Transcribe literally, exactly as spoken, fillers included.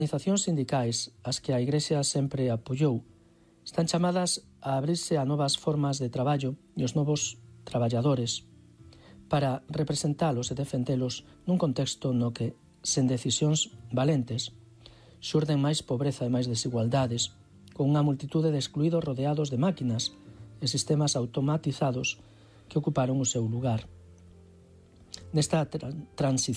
organizacións sindicais, as que a Igrexa sempre apoiou, están chamadas a abrirse a novas formas de traballo e os novos traballadores para representalos e defendelos nun contexto no que, sen decisións valentes, xurden máis pobreza e máis desigualdades, con unha multitude de excluídos rodeados de máquinas e sistemas automatizados que ocuparon o seu lugar. Nesta tra- transición